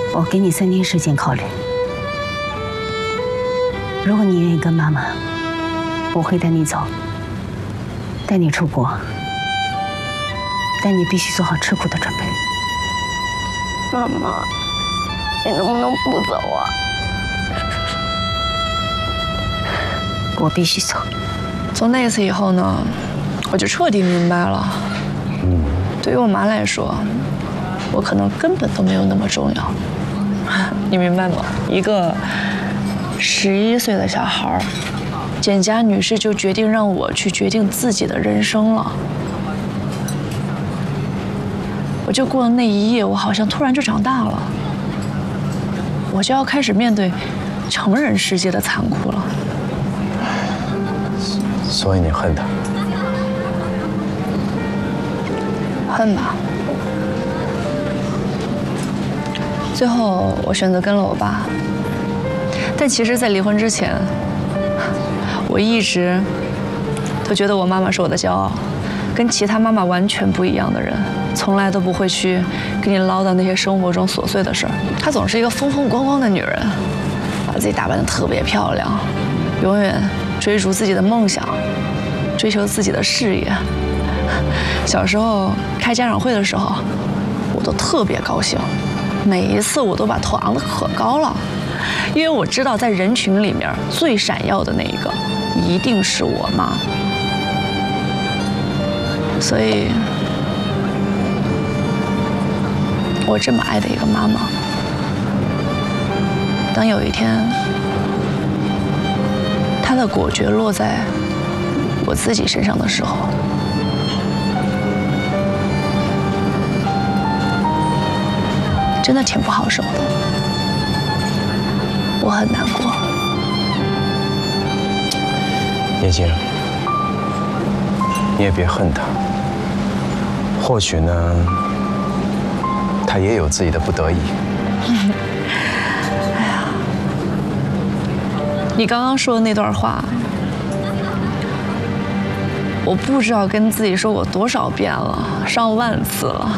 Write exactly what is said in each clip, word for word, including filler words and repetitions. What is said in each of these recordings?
我给你三天时间考虑。如果你愿意跟妈妈，我会带你走，带你出国，但你必须做好吃苦的准备。 妈妈，你能不能不走啊？ 我必须走。 从那次以后呢，我就彻底明白了，嗯，对于我妈来说，我可能根本都没有那么重要。你明白吗？一个十一岁的小孩，简家女士就决定让我去决定自己的人生了。我就过了那一夜，我好像突然就长大了，我就要开始面对成人世界的残酷了。 所以你恨他？ 恨吧。最后我选择跟了我爸，但其实，在离婚之前，我一直都觉得我妈妈是我的骄傲，跟其他妈妈完全不一样的人，从来都不会去跟你唠叨那些生活中琐碎的事儿。她总是一个风风光光的女人，把自己打扮得特别漂亮，永远追逐自己的梦想，追求自己的事业。小时候开家长会的时候，我都特别高兴，每一次我都把头昂得可高了，因为我知道在人群里面最闪耀的那一个一定是我妈。所以，我这么爱的一个妈妈，当有一天她的果决落在我自己身上的时候，真的挺不好受的，我很难过。 叶静，你也别恨他，或许呢，他也有自己的不得已。 哎呀，你刚刚说的那段话，我不知道跟自己说过多少遍了，上万次了。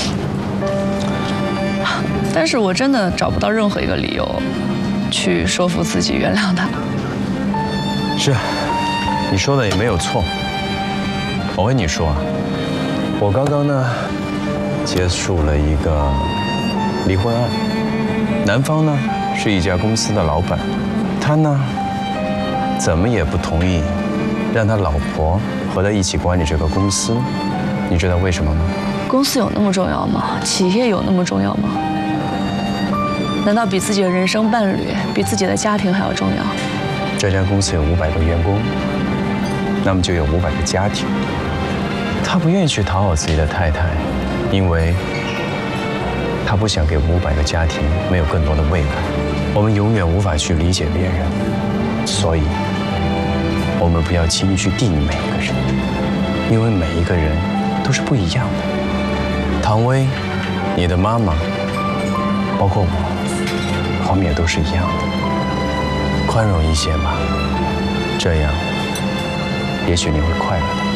但是我真的找不到任何一个理由，去说服自己原谅他。 是，你说的也没有错。我跟你说啊，我刚刚呢结束了一个离婚案，男方呢是一家公司的老板，他呢怎么也不同意让他老婆和他一起管理这个公司，你知道为什么吗？ 公司有那么重要吗？企业有那么重要吗？难道比自己的人生伴侣，比自己的家庭还要重要？ 这家公司有五百个员工，那么就有五百个家庭。他不愿意去讨好自己的太太，因为他不想给五百个家庭没有更多的未来。我们永远无法去理解别人，所以我们不要轻易去定义每一个人，因为每一个人都是不一样的。唐薇，你的妈妈，包括我，我们也都是一样的。宽容一些吧，这样也许你会快乐。